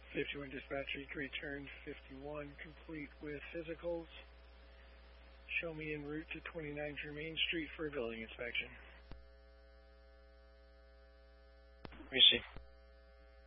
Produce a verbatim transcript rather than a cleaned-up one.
fifty-one dispatch, return fifty-one, complete with physicals. Show me en route to twenty-nine Germain Street for a building inspection. Receive.